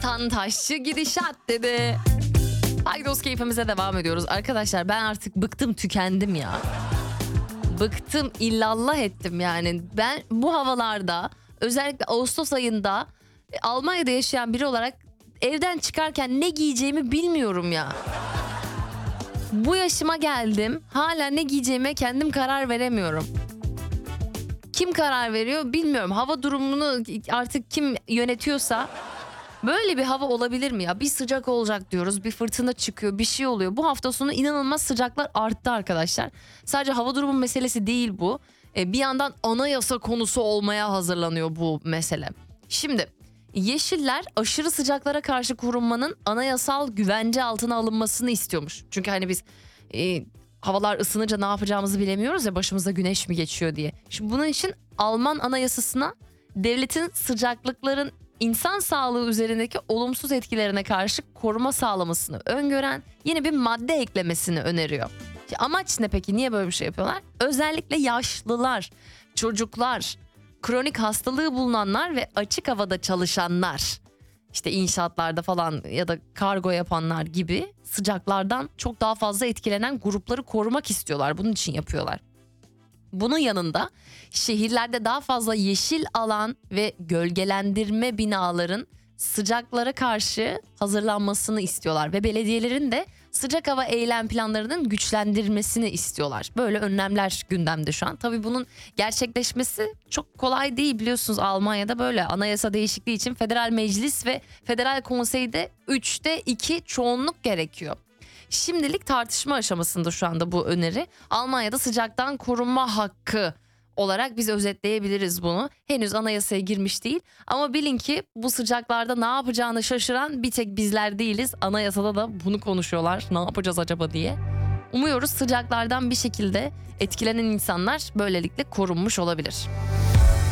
Vatandaşçı gidişat dedi. Paydos keyfimize devam ediyoruz. Arkadaşlar ben artık bıktım, tükendim ya. Bıktım, illallah ettim yani. Ben bu havalarda, özellikle Ağustos ayında Almanya'da yaşayan biri olarak evden çıkarken ne giyeceğimi bilmiyorum ya. Bu yaşıma geldim, hala ne giyeceğime kendim karar veremiyorum. Kim karar veriyor bilmiyorum. Hava durumunu artık kim yönetiyorsa, böyle bir hava olabilir mi ya? Bir sıcak olacak diyoruz, bir fırtına çıkıyor, bir şey oluyor. Bu hafta sonu inanılmaz sıcaklar arttı arkadaşlar. Sadece hava durumu meselesi değil bu. Bir yandan anayasa konusu olmaya hazırlanıyor bu mesele. Şimdi Yeşiller aşırı sıcaklara karşı korunmanın anayasal güvence altına alınmasını istiyormuş. Çünkü hani biz havalar ısınınca ne yapacağımızı bilemiyoruz ya, başımıza güneş mi geçiyor diye. Şimdi bunun için Alman anayasasına devletin sıcaklıkların insan sağlığı üzerindeki olumsuz etkilerine karşı koruma sağlamasını öngören yeni bir madde eklemesini öneriyor. Amaç ne peki? Niye böyle bir şey yapıyorlar? Özellikle yaşlılar, çocuklar, kronik hastalığı bulunanlar ve açık havada çalışanlar, işte inşaatlarda falan ya da kargo yapanlar gibi sıcaklardan çok daha fazla etkilenen grupları korumak istiyorlar. Bunun için yapıyorlar. Bunun yanında şehirlerde daha fazla yeşil alan ve gölgelendirme binaların sıcaklara karşı hazırlanmasını istiyorlar ve belediyelerin de sıcak hava eylem planlarının güçlendirmesini istiyorlar. Böyle önlemler gündemde şu an. Tabii bunun gerçekleşmesi çok kolay değil, biliyorsunuz Almanya'da böyle anayasa değişikliği için federal meclis ve federal konseyde 3'te 2 çoğunluk gerekiyor. Şimdilik tartışma aşamasında şu anda bu öneri. Almanya'da sıcaktan korunma hakkı olarak biz özetleyebiliriz bunu. Henüz anayasaya girmiş değil ama bilin ki bu sıcaklarda ne yapacağını şaşıran bir tek bizler değiliz. Anayasada da bunu konuşuyorlar. Ne yapacağız acaba diye. Umuyoruz sıcaklardan bir şekilde etkilenen insanlar böylelikle korunmuş olabilir.